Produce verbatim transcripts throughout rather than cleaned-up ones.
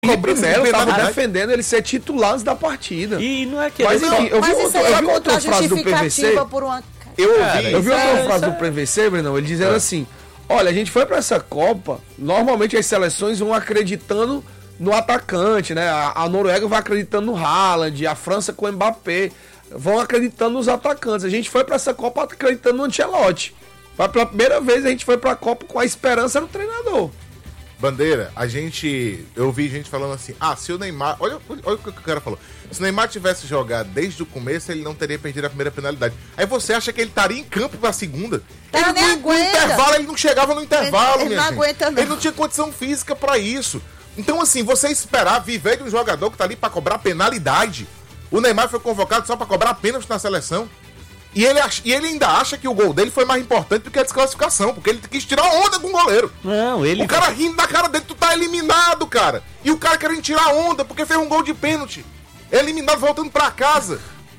Felipe Melo estava defendendo ele ser titular antes da partida. E não é que Mas enfim, eu vi, Mas outro, isso aí eu é vi outra frase do P V C. por uma... Eu ouvi, Cara, eu vi outra é, frase é... do P V C, Breno, ele dizendo é. assim: olha, a gente foi pra essa Copa, normalmente as seleções vão acreditando no atacante, né? A, a Noruega vai acreditando no Haaland, a França com o Mbappé, vão acreditando nos atacantes. A gente foi pra essa Copa acreditando no Ancelotti. Pela primeira vez a gente foi pra Copa com a esperança no treinador. Bandeira, a gente... Eu ouvi gente falando assim, ah, se o Neymar... Olha, olha o que o cara falou. Se o Neymar tivesse jogado desde o começo, ele não teria perdido a primeira penalidade. Aí você acha que ele estaria em campo pra segunda? Ele ele nem no, aguenta. No intervalo, ele não chegava no intervalo, Ele, ele minha não gente. aguenta, não. Ele não tinha condição física pra isso. Então, assim, você esperar viver de um jogador que tá ali pra cobrar penalidade. O Neymar foi convocado só pra cobrar pênalti na seleção. E ele, ach... e ele ainda acha que o gol dele foi mais importante do que a desclassificação, porque ele quis tirar onda com o goleiro. Não, ele... O cara rindo na cara dele, tu tá eliminado, cara. E o cara querendo tirar onda porque fez um gol de pênalti. Eliminado voltando pra casa.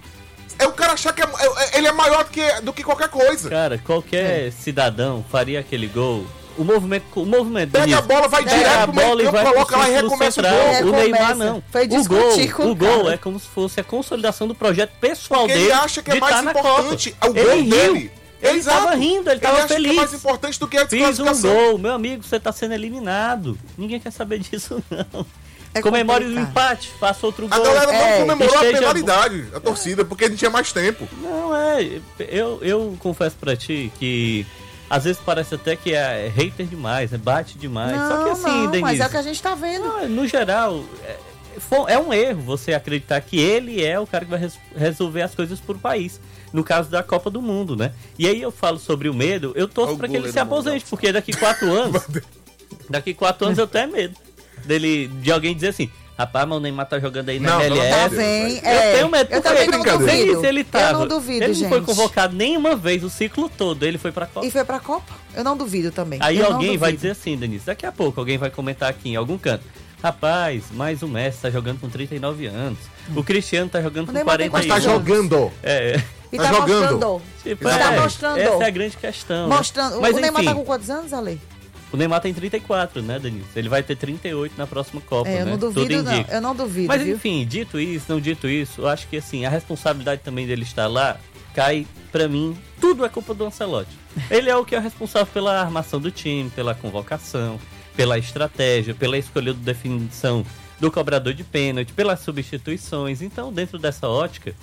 É o cara achar que é... ele é maior do que, do que qualquer coisa. Cara, qualquer é. cidadão faria aquele gol. O movimento, o movimento pega Denise, a bola, vai pega direto a pro meio bola e campo, vai coloca lá e recomeça o gol. O Neymar não. Foi o gol, com o gol cara. é como se fosse a consolidação do projeto pessoal porque dele. Ele acha que é mais importante o gol ele dele. Riu. Ele Exato. tava rindo, ele tava ele acha feliz. Que é mais importante do que a desclassificação. Fiz um gol, meu amigo, você tá sendo eliminado. Ninguém quer saber disso, não. É Comemore o complicado. empate, faça outro A gol. galera não É, comemorou esteja- a penalidade, a torcida, porque não tinha mais tempo. Não, é. Eu, eu confesso pra ti que às vezes parece até que é hater demais, é bate demais. Não, Só que assim, não, Denise. mas é o que a gente tá vendo. Não, no geral, é, foi- é um erro você acreditar que ele é o cara que vai res- resolver as coisas pro país. No caso da Copa do Mundo, né? E aí eu falo sobre o medo, eu torço É o pra que ele goleiro se aposente, porque daqui quatro anos, daqui quatro anos eu tenho medo dele, de alguém dizer assim, rapaz, mas o Neymar tá jogando aí na Não, M L não, S. Tá Deus, bem, Eu é. tenho medo, Eu porque também não brincadeira. duvido. Denise, ele tava, eu não duvido, ele gente. não foi convocado nenhuma vez o ciclo todo, ele foi pra Copa. E foi pra Copa? Eu não duvido também. Aí Eu não alguém vai duvido. dizer assim, Denise, daqui a pouco alguém vai comentar aqui em algum canto. Rapaz, mas o Messi tá jogando com trinta e nove anos. O Cristiano tá jogando O com Neymar tem quarenta e um. Mas tá jogando. É, E Tá tá, jogando. mostrando. tipo, Está é, mostrando. essa é a grande questão. né? Mostrando. Mas o Neymar enfim, tá com quantos anos, Ale? o Neymar tem trinta e quatro, né, Denise? Ele vai ter trinta e oito na próxima Copa, É, eu né? não Tudo duvido, não. indica. Eu não duvido, Mas viu? enfim, dito isso, não dito isso, eu acho que assim, a responsabilidade também dele estar lá cai, pra mim, tudo é culpa do Ancelotti. Ele é o que é responsável pela armação do time, pela convocação, pela estratégia, pela escolha de definição do cobrador de pênalti, pelas substituições. Então, dentro dessa ótica,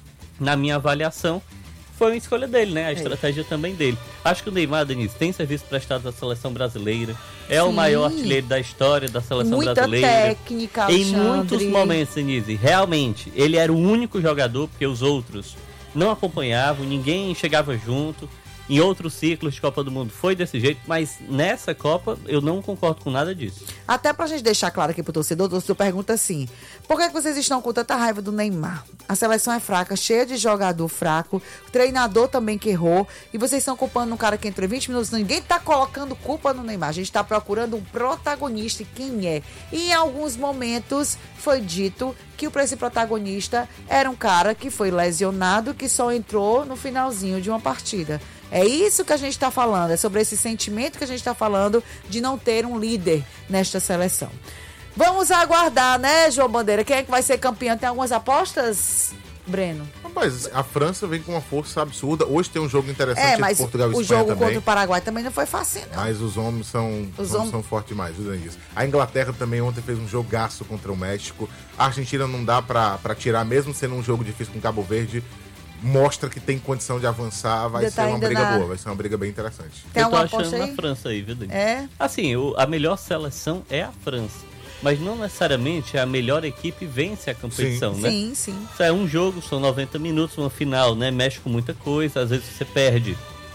na minha avaliação, foi uma escolha dele, né? A estratégia também dele. Acho que o Neymar, Denise, tem serviço prestado à seleção brasileira. É o Sim. maior artilheiro da história da seleção Muita brasileira. técnica, Em Alexandre. muitos momentos, Denise, realmente, ele era o único jogador, porque os outros não acompanhavam, ninguém chegava junto. Em outros ciclos de Copa do Mundo foi desse jeito, mas nessa Copa eu não concordo com nada disso. Até pra gente deixar claro aqui pro torcedor, o torcedor pergunta assim: por que, que vocês estão com tanta raiva do Neymar? A seleção é fraca, cheia de jogador fraco, o treinador também que errou, e vocês estão culpando um cara que entrou em vinte minutos. Ninguém tá colocando culpa no Neymar, a gente tá procurando um protagonista, e quem é? E em alguns momentos foi dito que o esse protagonista era um cara que foi lesionado, que só entrou no finalzinho de uma partida. É isso que a gente está falando, é sobre esse sentimento que a gente está falando de não ter um líder nesta seleção. Vamos aguardar, né, João Bandeira? Quem é que vai ser campeão? Tem algumas apostas, Breno? Rapaz, a França vem com uma força absurda. Hoje tem um jogo interessante É, entre mas Portugal e o Espanha jogo também. contra o Paraguai também não foi fácil, não. Mas os homens são, Os os homens homens- são fortes demais, viu, Denise? A Inglaterra também ontem fez um jogaço contra o México. A Argentina não dá pra, pra tirar, mesmo sendo um jogo difícil com Cabo Verde. Mostra que tem condição de avançar, vai Ainda ser tá uma ainda briga na- boa, vai ser uma briga bem interessante. Tem eu tô alguma achando aposta aí? na França aí, viu, Denise? É? Assim, o- a melhor seleção é a França, mas não necessariamente a melhor equipe vence a competição, né? Sim, sim. Isso é um jogo, são noventa minutos, uma final, né? Mexe com muita coisa, às vezes você perde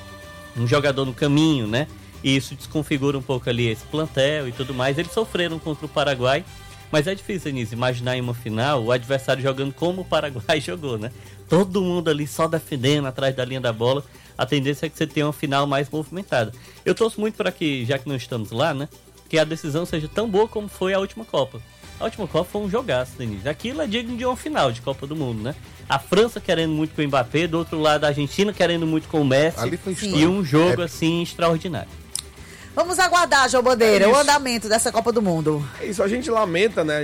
um jogador no caminho, né? E isso desconfigura um pouco ali esse plantel e tudo mais. Eles sofreram contra o Paraguai, mas é difícil, Denise, imaginar em uma final o adversário jogando como o Paraguai jogou, né? Todo mundo ali só defendendo atrás da linha da bola. A tendência é que você tenha uma final mais movimentada. Eu torço muito para que, já que não estamos lá, né? Que a decisão seja tão boa como foi a última Copa. A última Copa foi um jogaço, Denise. Aquilo é digno de uma final de Copa do Mundo, né? A França querendo muito com o Mbappé, do outro lado a Argentina querendo muito com o Messi. Ali foi Sim. história. E um jogo, É. assim, extraordinário. Vamos aguardar, João Bandeira, É o isso. andamento dessa Copa do Mundo. É isso, a gente lamenta, né?